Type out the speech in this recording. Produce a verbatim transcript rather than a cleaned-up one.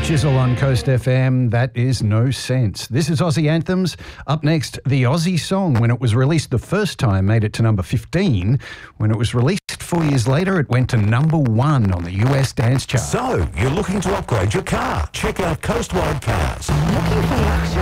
Chisel on Coast F M, that is No Sense. This is Aussie Anthems. Up next, the Aussie song. When it was released the first time, made it to number fifteen. When it was released four years later, it went to number one on the U S dance chart. So, you're looking to upgrade your car? Check out Coastwide Cars. Looking for luxury